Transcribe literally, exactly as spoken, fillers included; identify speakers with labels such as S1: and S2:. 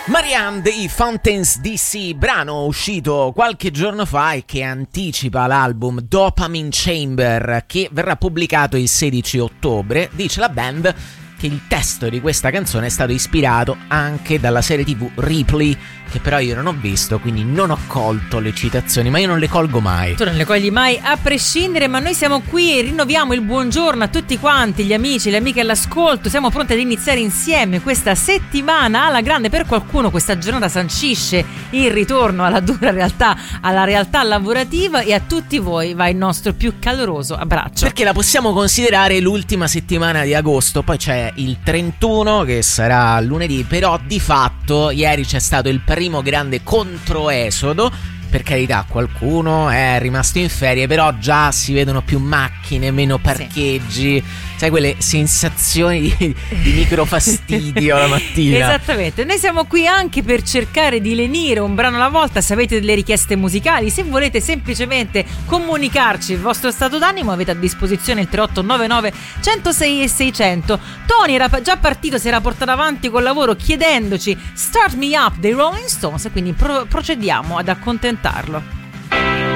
S1: Marianne dei Fountains D C, brano uscito qualche giorno fa e che anticipa l'album Dopamine Chamber, che verrà pubblicato il sedici ottobre. Dice la band che il testo di questa canzone è stato ispirato anche dalla serie tivù Ripley, che però io non ho visto, quindi non ho colto le citazioni, ma io non le colgo mai.
S2: Tu non le cogli mai a prescindere, ma noi siamo qui e rinnoviamo il buongiorno a tutti quanti, gli amici, le amiche all'ascolto. Siamo pronti ad iniziare insieme questa settimana alla grande. Per qualcuno questa giornata sancisce il ritorno alla dura realtà, alla realtà lavorativa, e a tutti voi va il nostro più caloroso abbraccio.
S1: Perché la possiamo considerare l'ultima settimana di agosto, poi c'è il trentuno che sarà lunedì, però di fatto ieri c'è stato il primo grande controesodo. Per carità, qualcuno è rimasto in ferie, però già si vedono più macchine, meno parcheggi, sì. Sai, quelle sensazioni di, di microfastidio la mattina.
S2: Esattamente, noi siamo qui anche per cercare di lenire un brano alla volta. Se avete delle richieste musicali, se volete semplicemente comunicarci il vostro stato d'animo, avete a disposizione il tre otto nove nove centosei e seicento. Tony era già partito, si era portato avanti col lavoro chiedendoci Start Me Up dei Rolling Stones, quindi pro- procediamo ad accontentarlo.